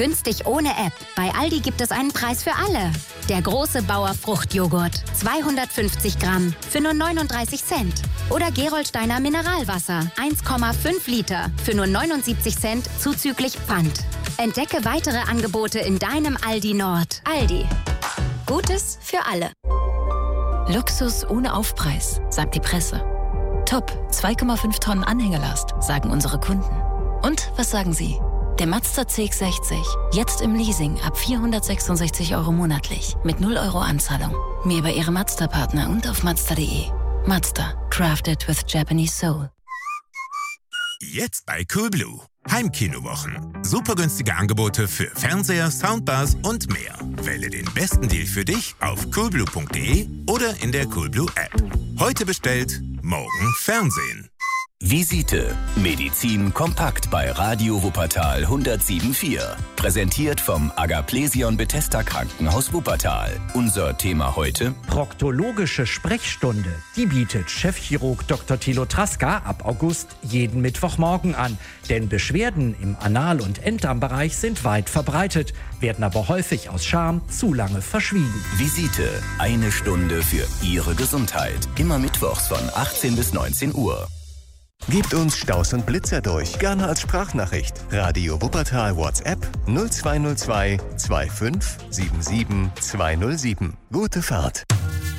Günstig ohne App. Bei Aldi gibt es einen Preis für alle. Der große Bauer Fruchtjoghurt. 250 Gramm für nur 39 Cent. Oder Gerolsteiner Mineralwasser. 1,5 Liter für nur 79 Cent zuzüglich Pfand. Entdecke weitere Angebote in deinem Aldi Nord. Aldi. Gutes für alle. Luxus ohne Aufpreis, sagt die Presse. Top, 2,5 Tonnen Anhängelast, sagen unsere Kunden. Und was sagen Sie? Der Mazda CX-60, jetzt im Leasing ab 466 € monatlich, mit 0 € Anzahlung. Mehr über Ihre Mazda-Partner und auf Mazda.de. Mazda, crafted with Japanese soul. Jetzt bei Coolblue. Heimkinowochen. Super günstige Angebote für Fernseher, Soundbars und mehr. Wähle den besten Deal für dich auf coolblue.de oder in der Coolblue App. Heute bestellt, morgen Fernsehen. Visite. Medizin kompakt bei Radio Wuppertal 107.4. Präsentiert vom Agaplesion Bethesda Krankenhaus Wuppertal. Unser Thema heute: Proktologische Sprechstunde. Die bietet Chefchirurg Dr. Thilo Traska ab August jeden Mittwochmorgen an. Denn Beschwerden im Anal- und Enddarmbereich sind weit verbreitet, werden aber häufig aus Scham zu lange verschwiegen. Visite. Eine Stunde für Ihre Gesundheit. Immer mittwochs von 18 bis 19 Uhr. Gebt uns Staus und Blitzer durch, gerne als Sprachnachricht. Radio Wuppertal WhatsApp 0202 25 77 207. Gute Fahrt.